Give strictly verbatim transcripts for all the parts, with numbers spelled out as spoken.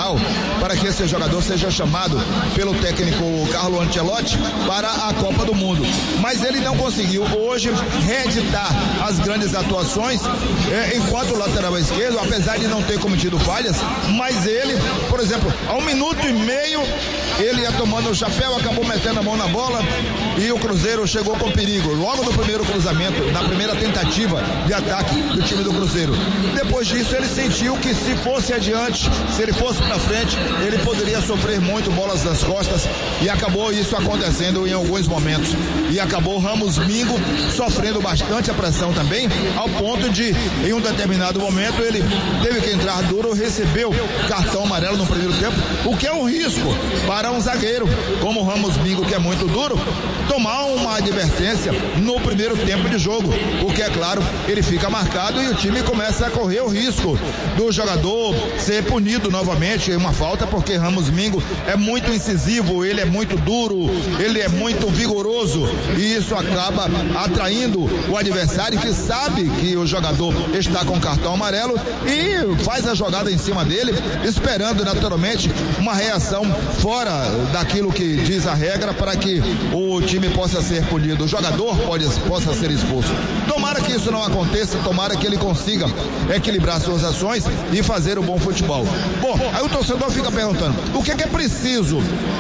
sinal para que esse jogador seja chamado pelo técnico Carlo Ancelotti para a Copa do Mundo. Mas ele não conseguiu hoje reeditar as grandes atuações eh, enquanto lateral esquerdo, apesar de não ter cometido falhas, mas ele, por exemplo, a um minuto e meio ele ia tomando o chapéu, acabou metendo a mão na bola e o Cruzeiro chegou com perigo logo no primeiro cruzamento, na primeira tentativa de ataque do time do Cruzeiro. Depois disso ele sentiu que se fosse adiante, se ele fosse para frente, ele poderia sofrer muito bolas nas costas e acabou isso acontecendo em alguns momentos. E acabou Ramos Mingo sofrendo bastante a pressão também, ao ponto de, em um determinado momento, ele teve que entrar duro, recebeu cartão amarelo no primeiro tempo, o que é um risco para um zagueiro como o Ramos Mingo, que é muito duro, tomar uma advertência no primeiro tempo de jogo, o que é claro, ele fica marcado e o time começa a correr o risco do jogador ser punido novamente em uma falta, porque Ramos Mingo é muito incisivo, ele é muito duro, ele é muito vigoroso e isso acaba atraindo o adversário, que sabe que o jogador está com cartão amarelo e faz a jogada em cima dele, esperando naturalmente uma reação fora daquilo que diz a regra para que o time possa ser punido, o jogador pode, possa ser expulso. Tomara que isso não aconteça, tomara que ele consiga equilibrar suas ações e fazer um bom futebol. Bom, aí o torcedor fica perguntando, o que é que é preciso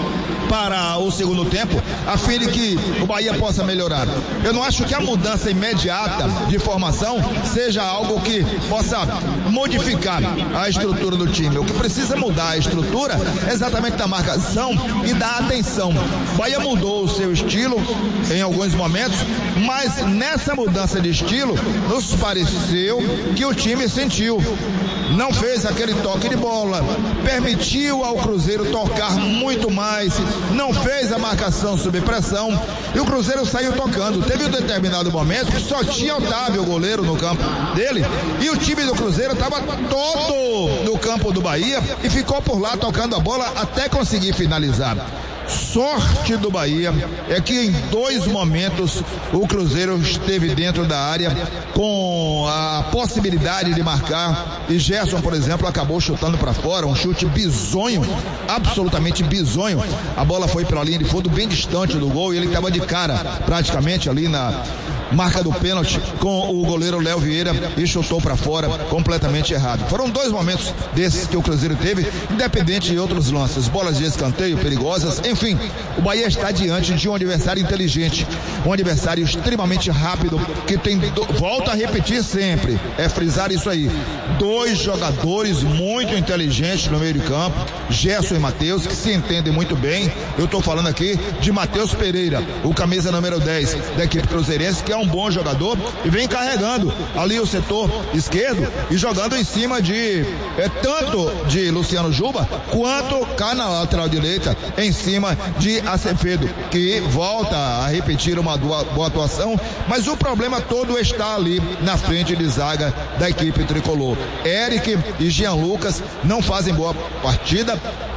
para o segundo tempo, a fim de que o Bahia possa melhorar? Eu não acho que a mudança imediata de formação seja algo que possa modificar a estrutura do time. O que precisa mudar a estrutura é exatamente da marcação e da atenção. O Bahia mudou o seu estilo em alguns momentos, mas nessa mudança de estilo, nos pareceu que o time sentiu. Não fez aquele toque de bola, permitiu ao Cruzeiro tocar muito mais, não fez a marcação sob pressão e o Cruzeiro saiu tocando. Teve um determinado momento que só tinha Otávio, o goleiro, no campo dele, e o time do Cruzeiro estava todo no campo do Bahia e ficou por lá tocando a bola até conseguir finalizar. Sorte do Bahia é que em dois momentos o Cruzeiro esteve dentro da área com a possibilidade de marcar e Gerson, por exemplo, acabou chutando para fora, um chute bizonho, absolutamente bizonho. A bola foi para a linha de fundo bem distante do gol e ele estava de cara praticamente ali na marca do pênalti com o goleiro Léo Vieira e chutou para fora completamente errado. Foram dois momentos desses que o Cruzeiro teve, independente de outros lances, bolas de escanteio perigosas, enfim, o Bahia está diante de um adversário inteligente, um adversário extremamente rápido, que tem, do, volta a repetir sempre, é frisar isso aí, dois jogadores muito inteligentes no meio de campo, Gerson e Matheus, que se entendem muito bem. Eu estou falando aqui de Matheus Pereira, o camisa número dez da equipe cruzeirense, que é um bom jogador e vem carregando ali o setor esquerdo e jogando em cima de é, tanto de Luciano Juba quanto cá na lateral direita em cima de Acevedo, que volta a repetir uma boa atuação, mas o problema todo está ali na frente de zaga da equipe tricolor. Eric e Jean Lucas não fazem boa partida,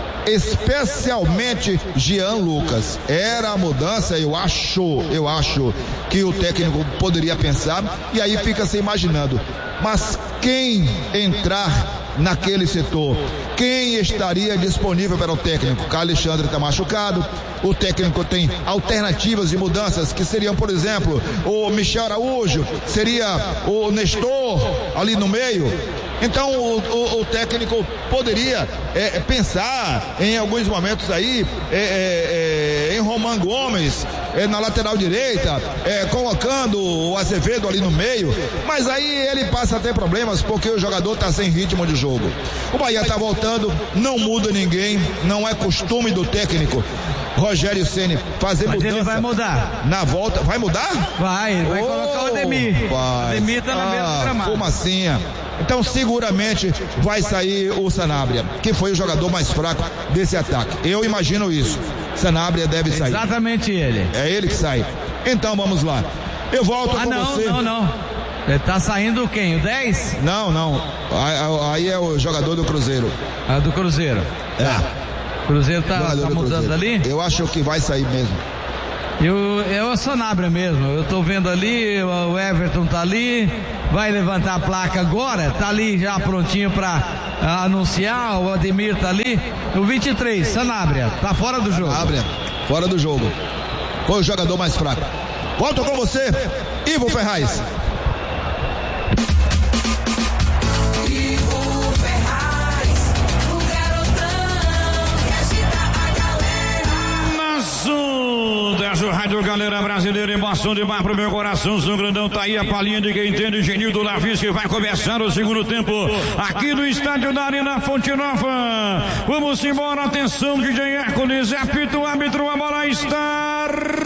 especialmente Jean Lucas. Era a mudança, eu acho, eu acho que o técnico poderia pensar, e aí fica se imaginando, mas quem entrar naquele setor, quem estaria disponível para o técnico? O Alexandre está machucado, o técnico tem alternativas de mudanças que seriam, por exemplo, o Michel Araújo, seria o Nestor ali no meio. Então o, o, o técnico poderia é, pensar em alguns momentos aí é, é, é, em Roman Gomes é, na lateral direita, é, colocando o Azevedo ali no meio, mas aí ele passa a ter problemas porque o jogador está sem ritmo de jogo. O Bahia está voltando, não muda ninguém, não é costume do técnico Rogério Ceni fazer mas mudança. Ele vai mudar. Na volta, vai mudar? Vai, ele vai oh, colocar o Ademir. O Ademir tá na ah, mesma gramada. Fumacinha. Então seguramente vai sair o Sanabria, que foi o jogador mais fraco desse ataque. Eu imagino isso. Sanabria deve sair. Exatamente ele. É ele que sai. Então vamos lá. Eu volto ah, com não, você. não, não. Ele tá saindo quem? O dez? Não, não. Aí é o jogador do Cruzeiro. Ah, do Cruzeiro. É. O Cruzeiro tá, tá mudando ali? Eu acho que vai sair mesmo. Eu, é o Sanabria mesmo. Eu tô vendo ali, o Everton tá ali. Vai levantar a placa agora. Tá ali já prontinho pra a anunciar, o Ademir tá ali. O vinte e três, Sanabria, tá fora do jogo. Sanabria, fora do jogo. Foi o jogador mais fraco. Volto com você, Ivo Ferraz. O Rádio Galera Brasileira, emoção de bar pro meu coração, São Grandão, tá aí a palhinha de quem entende, Genildo Lavis, que vai começar o segundo tempo aqui no estádio da Arena Fonte Nova. Vamos embora, atenção, D J Hércules, apita o árbitro, a bola está